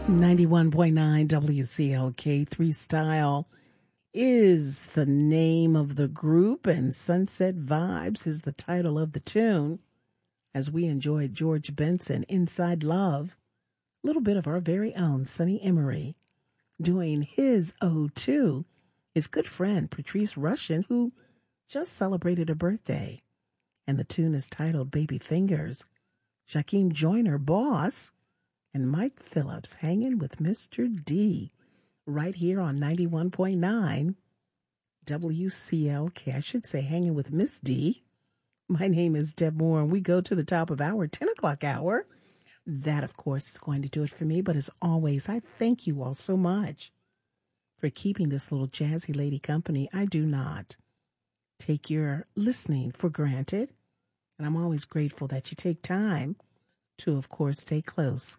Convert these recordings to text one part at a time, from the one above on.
91.9 WCLK 3 Style is the name of the group, and Sunset Vibes is the title of the tune. As we enjoyed George Benson, Inside Love, a little bit of our very own Sonny Emery doing his ode to his good friend Patrice Rushen, who just celebrated a birthday. And the tune is titled Baby Fingers. Jakeem Joyner, Boss, and Mike Phillips hanging with Mr. D right here on 91.9 WCLK. I should say hanging with Miss D. My name is Deb Moore, and we go to the top of our 10 o'clock hour. That, of course, is going to do it for me. But as always, I thank you all so much for keeping this little jazzy lady company. I do not take your listening for granted. And I'm always grateful that you take time to, of course, stay close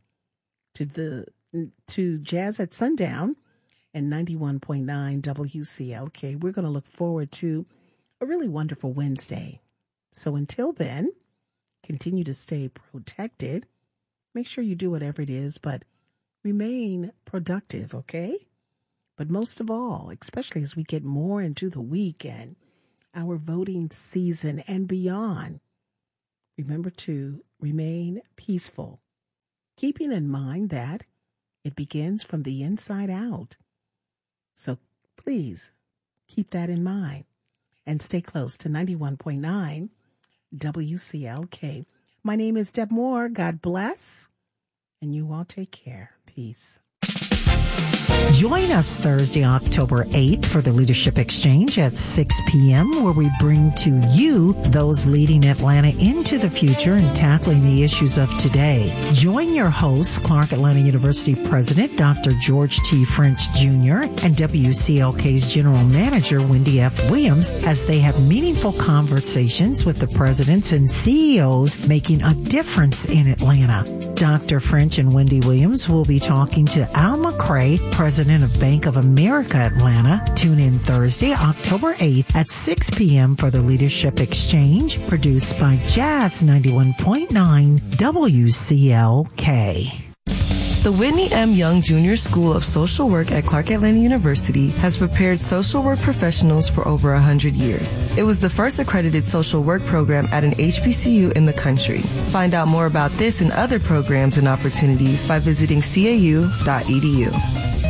to Jazz at Sundown and 91.9 WCLK. We're going to look forward to a really wonderful Wednesday. So until then, continue to stay protected. Make sure you do whatever it is, but remain productive, okay? But most of all, especially as we get more into the weekend, our voting season and beyond, remember to remain peaceful, keeping in mind that it begins from the inside out. So please keep that in mind and stay close to 91.9 WCLK. My name is Deb Moore. God bless, and you all take care. Peace. Join us Thursday, October 8th for the Leadership Exchange at 6 p.m., where we bring to you those leading Atlanta into the future and tackling the issues of today. Join your hosts, Clark Atlanta University President Dr. George T. French Jr. and WCLK's General Manager Wendy F. Williams as they have meaningful conversations with the presidents and CEOs making a difference in Atlanta. Dr. French and Wendy Williams will be talking to Al McCray, President of Bank of America Atlanta. Tune in Thursday, October 8th at 6 p.m. for the Leadership Exchange, produced by Jazz 91.9 WCLK. The Whitney M. Young Jr. School of Social Work at Clark Atlanta University has prepared social work professionals for over 100 years. It was the first accredited social work program at an HBCU in the country. Find out more about this and other programs and opportunities by visiting cau.edu.